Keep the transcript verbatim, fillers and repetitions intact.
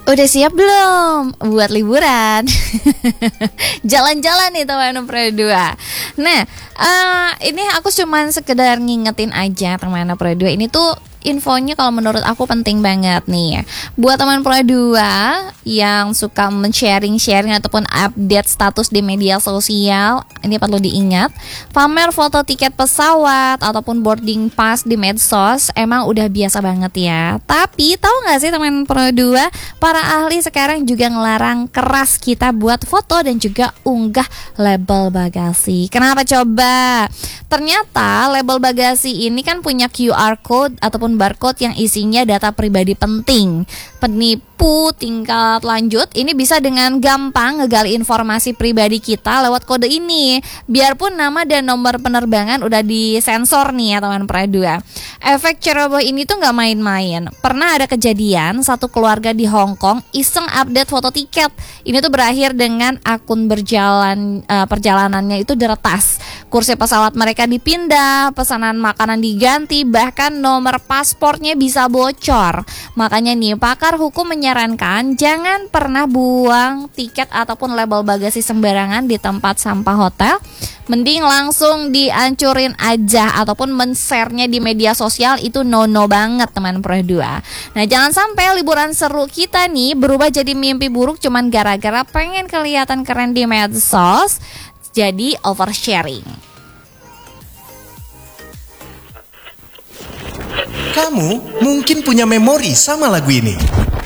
Udah siap belum buat liburan? Jalan-jalan nih teman Pro dua. Nah, uh, ini aku cuman sekedar ngingetin aja teman Pro dua. Ini tuh infonya kalau menurut aku penting banget nih buat teman Pro dua yang suka men-sharing-sharing ataupun update status di media sosial. Ini perlu diingat, pamer foto tiket pesawat ataupun boarding pass di medsos emang udah biasa banget ya. Tapi tahu nggak sih teman Pro dua, para ahli sekarang juga ngelarang keras kita buat foto dan juga unggah label bagasi. Kenapa coba? Ternyata label bagasi ini kan punya Q R code ataupun barcode yang isinya data pribadi penting. Penipu tingkat lanjut ini bisa dengan gampang ngegali informasi pribadi kita lewat kode ini. Biarpun nama dan nomor penerbangan udah disensor nih ya teman Pro dua. Efek ceroboh ini tuh gak main-main. Pernah ada kejadian satu keluarga di Hong Kong iseng update foto tiket. Ini tuh berakhir dengan akun berjalan uh, perjalanannya itu diretas. Kursi pesawat mereka dipindah, pesanan makanan diganti, bahkan nomor paspornya bisa bocor. Makanya nih pakar hukum menyarankan jangan pernah buang tiket ataupun label bagasi sembarangan di tempat sampah hotel. Mending langsung dihancurin aja ataupun men-share-nya di media sosial, itu no-no banget teman Pro dua. Nah, jangan sampai liburan seru kita nih berubah jadi mimpi buruk cuman gara-gara pengen kelihatan keren di medsos, jadi oversharing. Kamu mungkin punya memori sama lagu ini.